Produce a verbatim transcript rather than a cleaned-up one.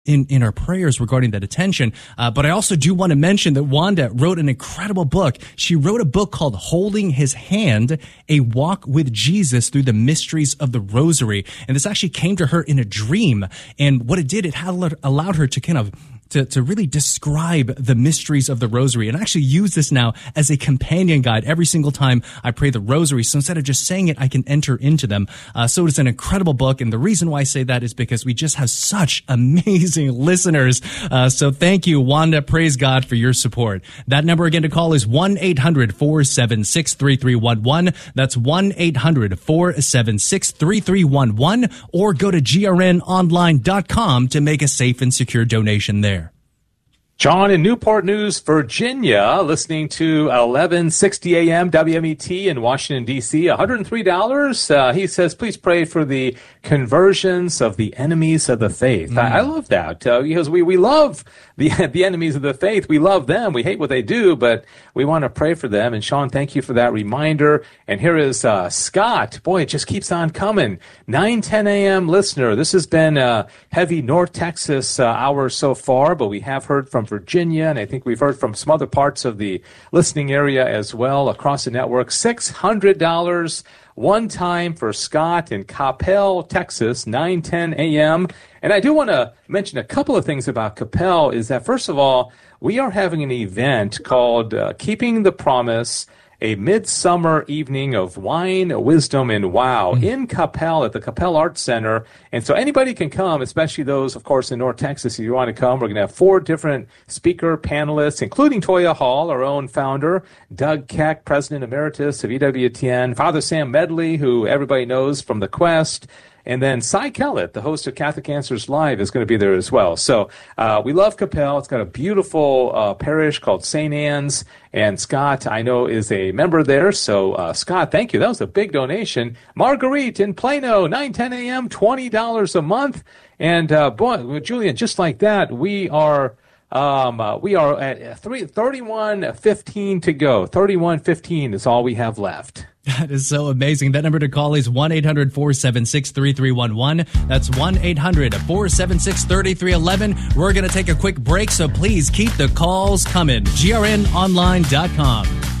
in, in our prayers regarding that attention. Uh, but I also do want to mention that Wanda wrote an incredible book. She wrote a book called Holding His Hand, A Walk with Jesus Through the Mysteries of the Rosary. And this actually came to her in a dream. And what it did, it had allowed her to kind of To, to really describe the mysteries of the rosary, and actually use this now as a companion guide every single time I pray the rosary. So instead of just saying it, I can enter into them. Uh, so it's an incredible book. And the reason why I say that is because we just have such amazing listeners. Uh, so thank you, Wanda. Praise God for your support. That number again to call is one eight hundred four seven six three three one one. That's one eight hundred four seven six three three one one, or go to G R N online dot com to make a safe and secure donation there. John in Newport News, Virginia, listening to eleven sixty A M W M E T in Washington, D C, one hundred three dollars. Uh, he says, please pray for the conversions of the enemies of the faith. Mm. I, I love that uh, because we, we love the the enemies of the faith. We love them. We hate what they do, but we want to pray for them. And Sean, thank you for that reminder. And here is uh, Scott. Boy, it just keeps on coming. nine ten A M listener. This has been a heavy North Texas uh, hour so far, but we have heard from Virginia, and I think we've heard from some other parts of the listening area as well across the network. six hundred dollars one time for Scott in Coppell, Texas, nine ten A M. And I do want to mention a couple of things about Coppell. Is that, first of all, we are having an event called uh, Keeping the Promise, a midsummer evening of wine, wisdom, and wow mm. in Coppell at the Coppell Arts Center. And so anybody can come, especially those, of course, in North Texas. If you want to come, we're going to have four different speaker panelists, including Toya Hall, our own founder, Doug Keck, President Emeritus of E W T N, Father Sam Medley, who everybody knows from The Quest, and then Cy Kellett, the host of Catholic Answers Live, is going to be there as well. So uh, we love Coppell. It's got a beautiful uh, parish called Saint Anne's. And Scott, I know, is a member there. So, uh, Scott, thank you. That was a big donation. Marguerite in Plano, nine ten A M, twenty dollars a month. And, uh, boy, Julian, just like that, we are... Um, uh, we are at three, thirty-one fifteen to go. thirty-one fifteen is all we have left. That is so amazing. That number to call is one eight hundred four seven six three three one one. That's one eight hundred four seven six three three one one. We're going to take a quick break, so please keep the calls coming. G R N online dot com.